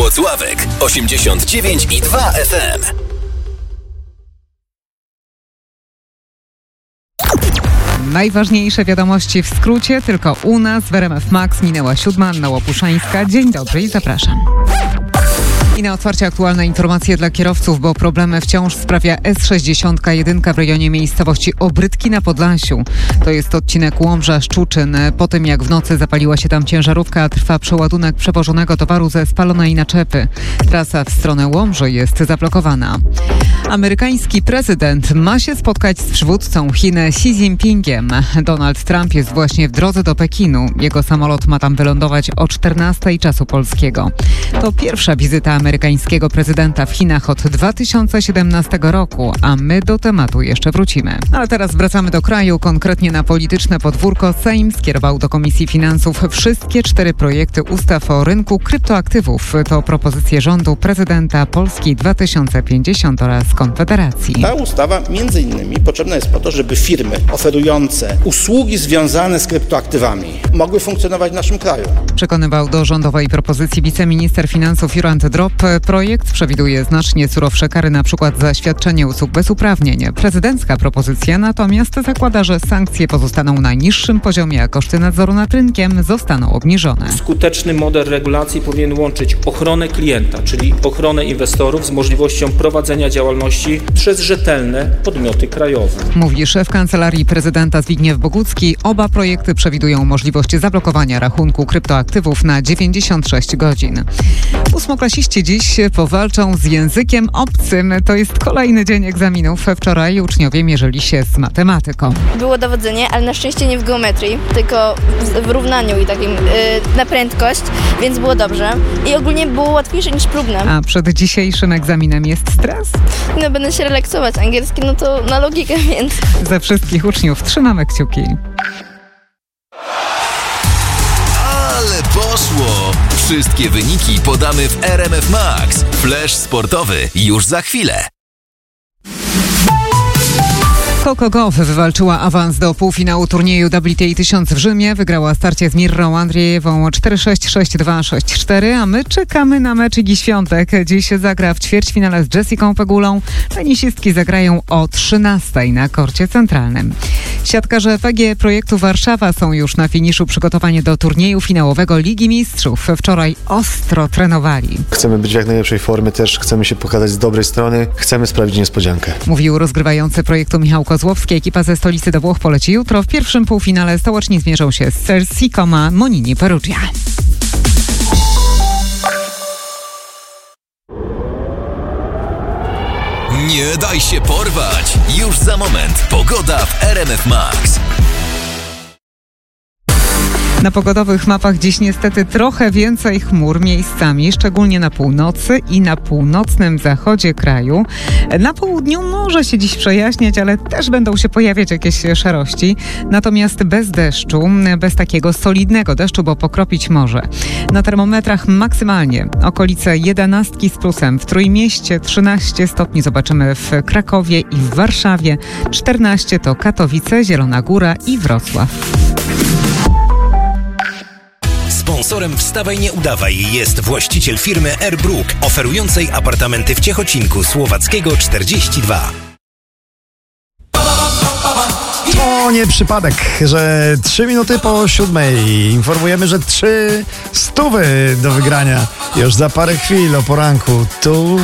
Włocławek 89,2 FM. Najważniejsze wiadomości w skrócie, tylko u nas w RMF Max minęła 7. Anna Łopuszańska. Dzień dobry i zapraszam. I na otwarcie aktualne informacje dla kierowców, bo problemy wciąż sprawia S61 w rejonie miejscowości Obrytki na Podlasiu. To jest odcinek Łomża-Szczuczyn. Po tym jak w nocy zapaliła się tam ciężarówka, trwa przeładunek przewożonego towaru ze spalonej naczepy. Trasa w stronę Łomży jest zablokowana. Amerykański prezydent ma się spotkać z przywódcą Chin Xi Jinpingiem. Donald Trump jest właśnie w drodze do Pekinu. Jego samolot ma tam wylądować o 14 czasu polskiego. To pierwsza wizyta amerykańskiego prezydenta w Chinach od 2017 roku, a my do tematu jeszcze wrócimy. Ale teraz wracamy do kraju, konkretnie na polityczne podwórko. Sejm skierował do Komisji Finansów wszystkie 4 projekty ustaw o rynku kryptoaktywów. To propozycje rządu, prezydenta Polski 2050 oraz Konfederacji. Ta ustawa między innymi potrzebna jest po to, żeby firmy oferujące usługi związane z kryptoaktywami mogły funkcjonować w naszym kraju. Przekonywał do rządowej propozycji wiceminister finansów Jurand Drop. Projekt przewiduje znacznie surowsze kary, na przykład za świadczenie usług bez uprawnień. Prezydencka propozycja natomiast zakłada, że sankcje pozostaną na niższym poziomie, a koszty nadzoru nad rynkiem zostaną obniżone. Skuteczny model regulacji powinien łączyć ochronę klienta, czyli ochronę inwestorów z możliwością prowadzenia działalności przez rzetelne podmioty krajowe. Mówi szef Kancelarii Prezydenta Zbigniew Bogucki. Oba projekty przewidują możliwość zablokowania rachunku kryptoaktywów na 96 godzin. Ósmoklasiści dziś powalczą z językiem obcym. To jest kolejny dzień egzaminów. Wczoraj uczniowie mierzyli się z matematyką. Było dowodzenie, ale na szczęście nie w geometrii, tylko w równaniu i takim na prędkość, więc było dobrze. I ogólnie było łatwiejsze niż próbne. A przed dzisiejszym egzaminem jest stres? No będę się relaksować. Angielski no to na logikę, więc... Ze wszystkich uczniów trzymamy kciuki. Ale poszło! Wszystkie wyniki podamy w RMF Max. Flash sportowy już za chwilę. Coco Gauff wywalczyła awans do półfinału turnieju WTA 1000 w Rzymie. Wygrała starcie z Mirrą Andrzejewą 4-6, 6-2, 6-4, a my czekamy na mecz Igi Świątek. Dziś zagra w ćwierćfinale z Jessicą Pegulą. Tenisistki zagrają o 13 na korcie centralnym. Siatkarze PG Projektu Warszawa są już na finiszu przygotowania do turnieju finałowego Ligi Mistrzów. Wczoraj ostro trenowali. Chcemy być w jak najlepszej formie, też chcemy się pokazać z dobrej strony, chcemy sprawić niespodziankę. Mówił rozgrywający projektu Michał Kozłowski. Ekipa ze stolicy do Włoch poleci jutro. W pierwszym półfinale stołeczni zmierzą się z Cersicoma Monini Perugia. Nie daj się porwać! Już za moment pogoda w RMF Max. Na pogodowych mapach dziś niestety trochę więcej chmur miejscami, szczególnie na północy i na północnym zachodzie kraju. Na południu może się dziś przejaśniać, ale też będą się pojawiać jakieś szarości. Natomiast bez deszczu, bez takiego solidnego deszczu, bo pokropić może. Na termometrach maksymalnie okolice 11 z plusem. W Trójmieście 13 stopni zobaczymy w Krakowie i w Warszawie. 14 to Katowice, Zielona Góra i Wrocław. Sponsorem Wstawaj Nie Udawaj jest właściciel firmy Airbrook, oferującej apartamenty w Ciechocinku Słowackiego 42. To nie przypadek, że 3 minuty po 7 informujemy, że 3 stówy do wygrania już za parę chwil o poranku. Tu